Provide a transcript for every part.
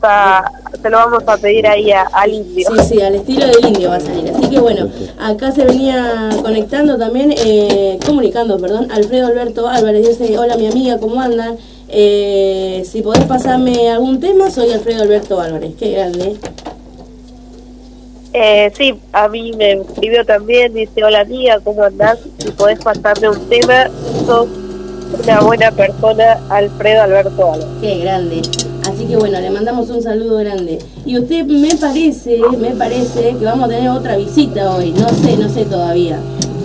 se lo vamos a pedir ahí al indio. Sí, al estilo del indio va a salir. Así que bueno, acá se venía comunicando, Alfredo Alberto Álvarez. Dice: hola mi amiga, ¿cómo andan? Si podés pasarme algún tema, soy Alfredo Alberto Álvarez. Qué grande. Sí, a mí me escribió también, dice: hola amiga, ¿cómo andás? Si podés pasarme un tema, sos una buena persona, Alfredo Alberto Álvarez. Qué grande. Así que bueno, le mandamos un saludo grande. Y usted me parece que vamos a tener otra visita hoy. No sé todavía.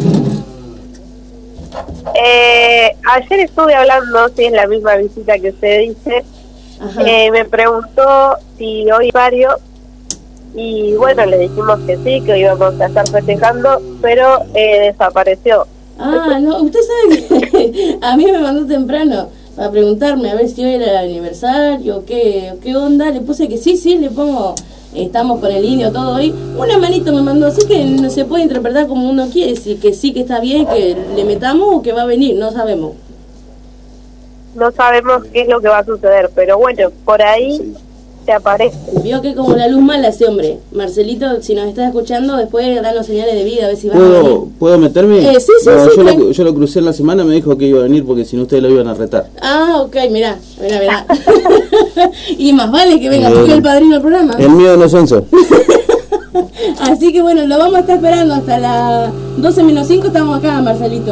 Ayer estuve hablando, si es la misma visita que usted dice. Me preguntó si hoy Mario, y bueno, le dijimos que sí, que íbamos a estar festejando, pero desapareció. No, usted sabe que a mí me mandó temprano para preguntarme a ver si hoy era el aniversario, qué onda. Le puse que sí, le pongo, estamos con el indio todo hoy. Una manito me mandó, así que no se puede interpretar como uno quiere, si que sí, que está bien, que le metamos o que va a venir, no sabemos. No sabemos qué es lo que va a suceder, pero bueno, por ahí te aparece. Vio que como la luz mala ese hombre. Marcelito, si nos estás escuchando, después danos señales de vida, a ver si va a venir. ¿Puedo meterme? Sí, yo lo crucé en la semana, me dijo que iba a venir porque si no ustedes lo iban a retar. Ok, mirá. Y más vale que venga, porque el padrino del programa. El mío no censo. Así que bueno, lo vamos a estar esperando hasta las 12 menos 5, estamos acá, Marcelito.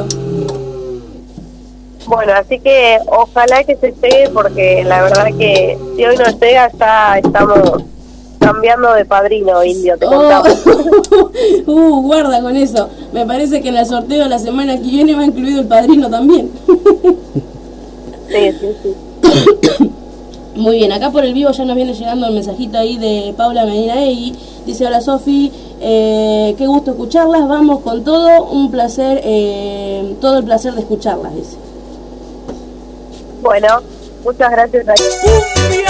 Bueno, así que ojalá que se pegue, porque la verdad que si hoy no llega ya estamos cambiando de padrino, indio, te contamos. Guarda con eso. Me parece que en el sorteo de la semana que viene va incluido el padrino también. Sí. Muy bien, acá por el vivo ya nos viene llegando el mensajito ahí de Paula Medina Egui. Dice: hola Sofi, qué gusto escucharlas, vamos con todo, un placer, todo el placer de escucharlas, dice. Bueno, muchas gracias.